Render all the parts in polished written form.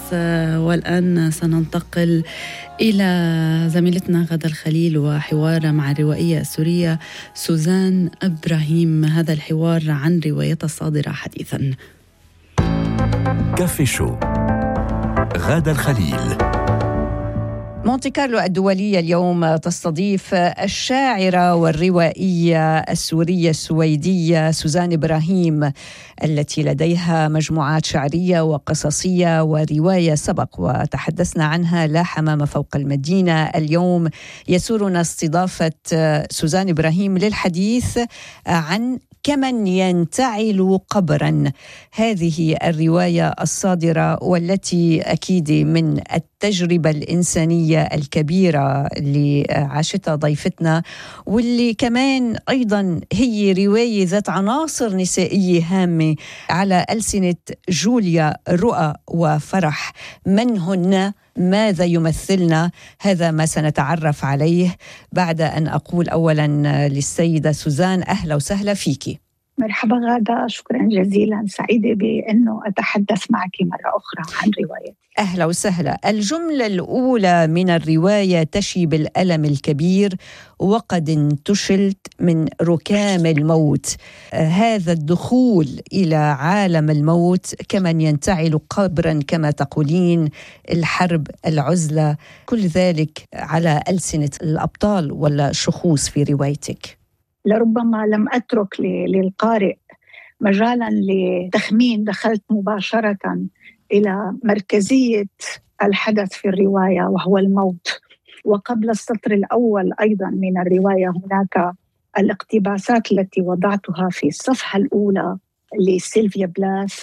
والآن سننتقل إلى زميلتنا غادة الخليل وحوار مع الروائية السورية سوزان إبراهيم. هذا الحوار عن روايتها الصادرة حديثا. كافي شو غادة الخليل. مونتي كارلو الدولية اليوم تستضيف الشاعرة والروائية السورية السويدية سوزان إبراهيم، التي لديها مجموعات شعرية وقصصية ورواية سبق وتحدثنا عنها لا حمام فوق المدينة. اليوم يسورنا استضافة سوزان إبراهيم للحديث عن كمن ينتعل قبرا، هذه الرواية الصادرة والتي أكيد من التجربة الإنسانية الكبيرة اللي عاشتها ضيفتنا، واللي كمان أيضا هي رواية ذات عناصر نسائية هامة على ألسنة جوليا، رؤى وفرح. من هن؟ ماذا يمثلنا؟ هذا ما سنتعرف عليه بعد أن أقول أولا للسيدة سوزان أهلا وسهلا فيكي. مرحبا غادة، شكرا جزيلا، سعيدة بأنه أتحدث معك مرة أخرى عن رواية. أهلا وسهلا. الجملة الأولى من الرواية تشي بالألم الكبير وقد انتشلت من ركام الموت. هذا الدخول إلى عالم الموت كمن ينتعل قبرا كما تقولين، الحرب، العزلة، كل ذلك على ألسنة الأبطال ولا شخوص في روايتك. لربما لم أترك للقارئ مجالا لتخمين، دخلت مباشرة إلى مركزية الحدث في الرواية وهو الموت. وقبل السطر الأول أيضا من الرواية هناك الاقتباسات التي وضعتها في الصفحة الأولى لسيلفيا بلاث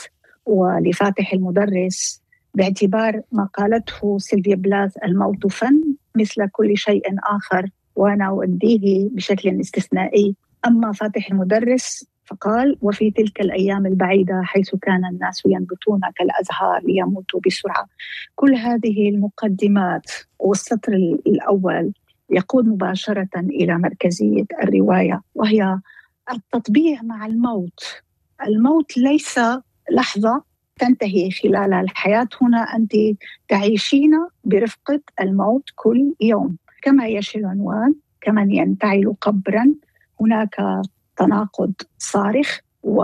ولفاتح المدرس، باعتبار ما قالته سيلفيا بلاث: الموت فن مثل كل شيء آخر، وأنا أؤديه بشكل استثنائي. أما فاتح المدرس فقال: وفي تلك الأيام البعيدة حيث كان الناس ينبتون كالأزهار ليموتوا بسرعة. كل هذه المقدمات والسطر الأول يقود مباشرة إلى مركزية الرواية، وهي التطبيع مع الموت. الموت ليس لحظة تنتهي خلال الحياة، هنا أنت تعيشين برفقة الموت كل يوم. كما يشي العنوان كمن ينتعل قبرا، هناك تناقض صارخ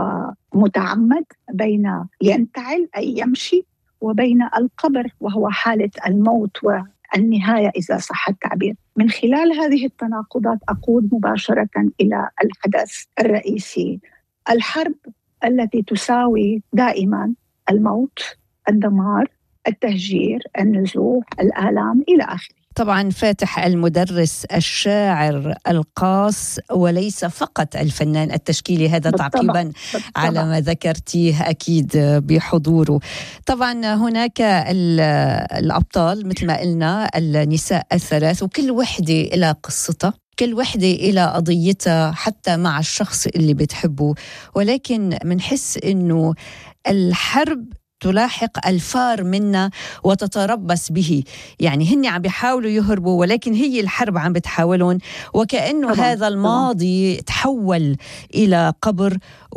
ومتعمد بين ينتعل أي يمشي وبين القبر وهو حالة الموت والنهاية إذا صح التعبير. من خلال هذه التناقضات أقود مباشرة إلى الحدث الرئيسي: الحرب التي تساوي دائما الموت، الدمار، التهجير، النزوح، الآلام إلى آخره. طبعا فاتح المدرس الشاعر القاص وليس فقط الفنان التشكيلي، هذا تعقيبا على ما ذكرتيه أكيد بحضوره. طبعا هناك الأبطال مثل ما قلنا، النساء الثلاث، وكل وحدة إلى قصتها، كل وحدة إلى قضيتها حتى مع الشخص اللي بتحبه. ولكن منحس إنه الحرب تلاحق الفار منا وتتربص به، يعني هن عم بيحاولوا يهربوا ولكن هي الحرب عم بتحاولون، وكأنه هذا الماضي تحول إلى قبر،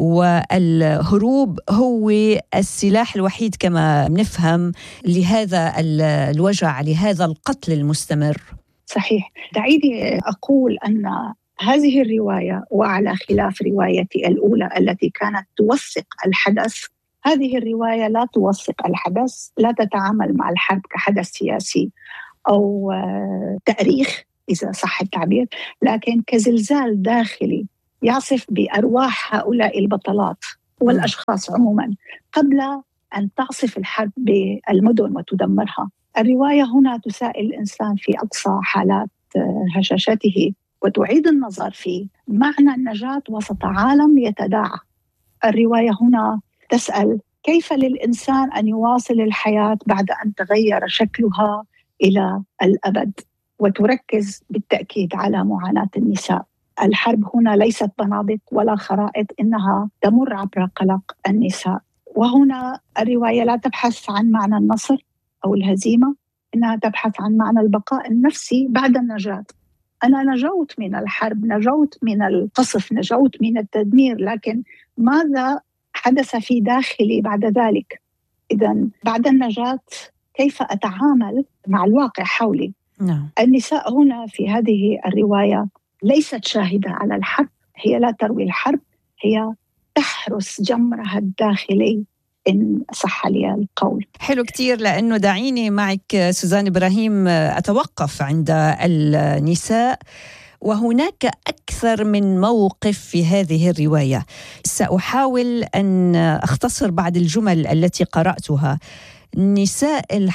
والهروب هو السلاح الوحيد كما نفهم لهذا الوجع، لهذا القتل المستمر. صحيح. دعيني أقول أن هذه الرواية، وعلى خلاف روايتي الأولى التي كانت توثق الحدث، هذه الرواية لا توثق الحدث، لا تتعامل مع الحرب كحدث سياسي أو تاريخ إذا صح التعبير، لكن كزلزال داخلي يعصف بأرواح هؤلاء البطلات والأشخاص عموما قبل أن تعصف الحرب بالمدن وتدمرها. الرواية هنا تسائل الإنسان في أقصى حالات هشاشته وتعيد النظر في معنى النجاة وسط عالم يتداعى. الرواية هنا تسأل: كيف للإنسان أن يواصل الحياة بعد أن تغير شكلها إلى الأبد؟ وتركز بالتأكيد على معاناة النساء. الحرب هنا ليست بنادق ولا خرائط، إنها تمر عبر قلق النساء. وهنا الرواية لا تبحث عن معنى النصر أو الهزيمة، إنها تبحث عن معنى البقاء النفسي بعد النجاة. أنا نجوت من الحرب، نجوت من القصف، نجوت من التدمير، لكن ماذا حدث في داخلي بعد ذلك؟ إذن بعد النجاة كيف أتعامل مع الواقع حولي. نعم. النساء هنا في هذه الرواية ليست شاهدة على الحرب، هي لا تروي الحرب، هي تحرس جمرها الداخلي إن صح لي القول. حلو كتير، لأنه دعيني معك سوزان إبراهيم أتوقف عند النساء، وهناك أكثر من موقف في هذه الرواية. سأحاول أن أختصر بعض الجمل التي قرأتها. نساء